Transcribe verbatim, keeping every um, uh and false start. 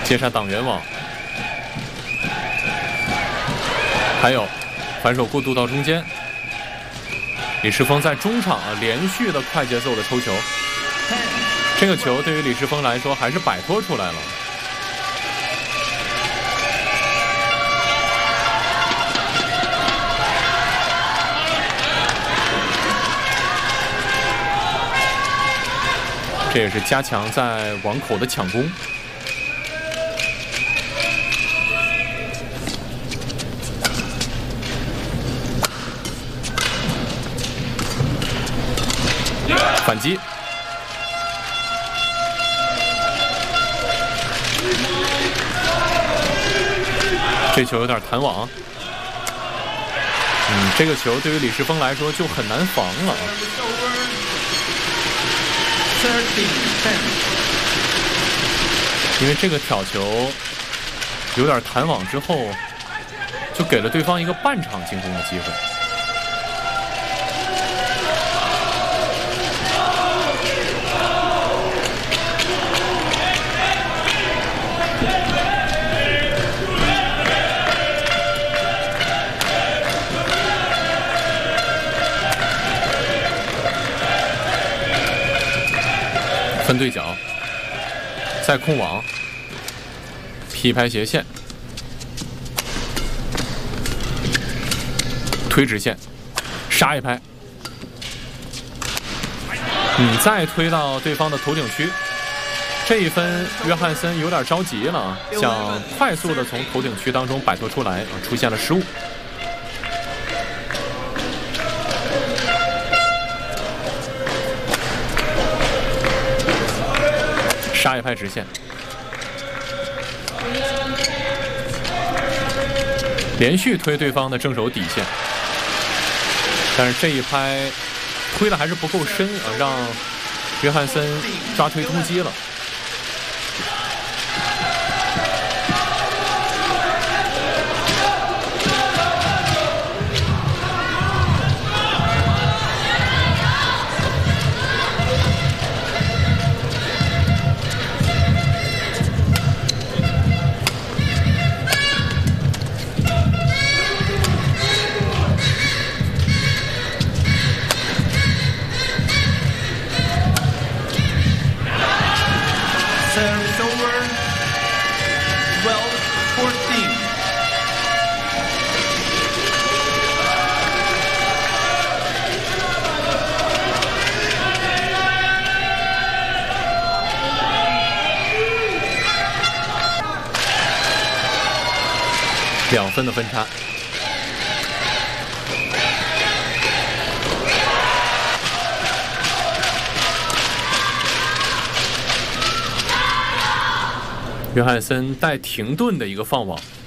接杀挡圆网，还有反手过渡到中间。李世峰在中场啊连续的快节奏的抽球，这个球对于李世峰来说还是摆脱出来了。这也是加强在网口的抢攻。反击，这球有点弹网。嗯，这个球对于李世峰来说就很难防了。因为这个挑球有点弹网之后，就给了对方一个半场进攻的机会。分对角，再控网，劈拍斜线，推直线，杀一拍，嗯，再推到对方的头顶区。这一分，约翰森有点着急了，想快速的从头顶区当中摆脱出来，出现了失误。杀一拍直线，连续推对方的正手底线，但是这一拍推的还是不够深啊，让约翰森抓推突击了。两分的分差。约翰森带停顿的一个放网。